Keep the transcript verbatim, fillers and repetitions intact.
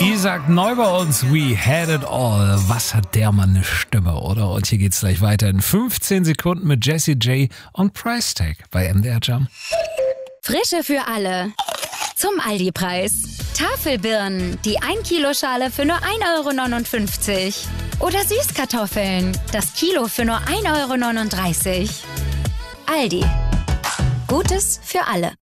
Isaac neu bei uns, we had it all. Was hat der Mann eine Stimme, oder? Und hier geht's gleich weiter in fünfzehn Sekunden mit Jessie J und Price Tag bei M D R Jam. Frische für alle. Zum Aldi-Preis. Tafelbirnen, die ein Kilo Schale für nur ein Euro neunundfünfzig. Oder Süßkartoffeln, das Kilo für nur ein Euro neununddreißig. Aldi. Gutes für alle.